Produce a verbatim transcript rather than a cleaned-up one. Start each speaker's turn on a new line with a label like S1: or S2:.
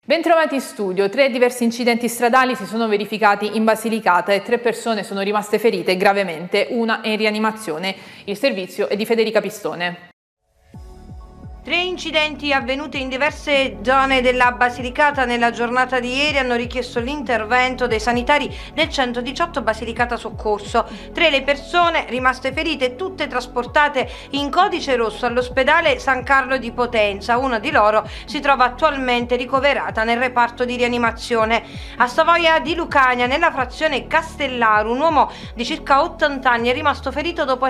S1: Bentrovati in studio. Tre diversi incidenti stradali si sono verificati in Basilicata e tre persone sono rimaste ferite gravemente, una è in rianimazione. Il servizio è di Federica Pistone.
S2: Tre incidenti avvenuti in diverse zone della Basilicata nella giornata di ieri hanno richiesto l'intervento dei sanitari del centodiciotto Basilicata Soccorso. Tre le persone rimaste ferite, tutte trasportate in codice rosso all'ospedale San Carlo di Potenza. Una di loro si trova attualmente ricoverata nel reparto di rianimazione. A Savoia di Lucania, nella frazione Castellaro, un uomo di circa ottanta anni è rimasto ferito dopo